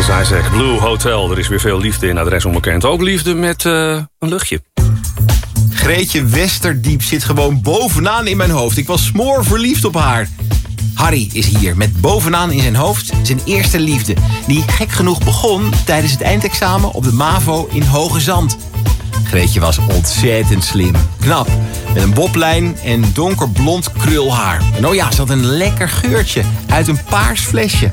Isaac, Blue Hotel. Er is weer veel liefde in Adres Onbekend. Ook liefde met een luchtje. Greetje Westerdiep zit gewoon bovenaan in mijn hoofd. Ik was smoorverliefd op haar. Harry is hier met bovenaan in zijn hoofd zijn eerste liefde. Die gek genoeg begon tijdens het eindexamen op de MAVO in Hoge Zand. Greetje was ontzettend slim. Knap. Met een boblijn en donkerblond krulhaar. En oh ja, ze had een lekker geurtje uit een paars flesje.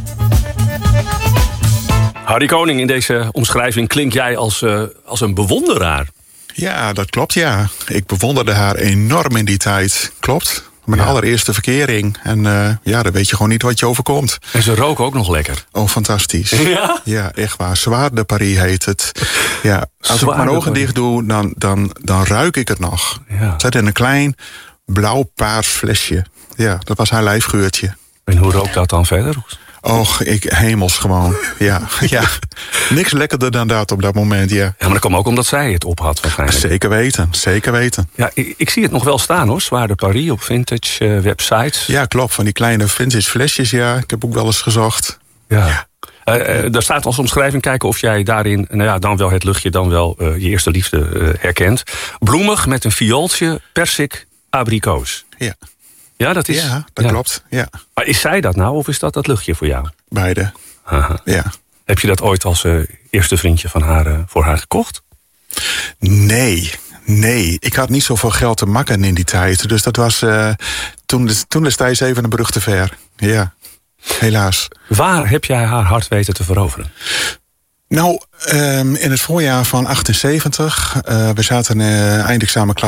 Harry Koning, in deze omschrijving klink jij als een bewonderaar. Ja, dat klopt, ja. Ik bewonderde haar enorm in die tijd. Klopt. Mijn allereerste verkering. En dan weet je gewoon niet wat je overkomt. En ze rook ook nog lekker. Oh, fantastisch. Ja? Ja, echt waar. Zwaar de Paris heet het. Ja, als ik mijn ogen dicht doe, dan ruik ik het nog. Ja. Het zat in een klein blauw-paars flesje. Ja, dat was haar lijfgeurtje. En hoe rookt dat dan verder? Och, hemels gewoon. Ja. Niks lekkerder dan dat op dat moment, ja. Ja, maar dat kwam ook omdat zij het op had waarschijnlijk. Zeker weten. Ja, ik zie het nog wel staan hoor, Zwaar de Paris op vintage websites. Ja, klopt, van die kleine vintage flesjes, ja. Ik heb ook wel eens gezocht. Ja. Daar staat als omschrijving, kijken of jij daarin, dan wel het luchtje, dan wel je eerste liefde herkent. Bloemig met een viooltje, persik, abrikoos. Ja. Ja, dat is... Ja, dat klopt, ja. Maar is zij dat nou, of is dat luchtje voor jou? Beide. Aha. Ja. Heb je dat ooit als eerste vriendje van haar voor haar gekocht? Nee. Ik had niet zoveel geld te makken in die tijd. Dus dat was toen destijds even een brug te ver. Ja, helaas. Waar heb jij haar hart weten te veroveren? Nou, in het voorjaar van 78. We zaten eindexamen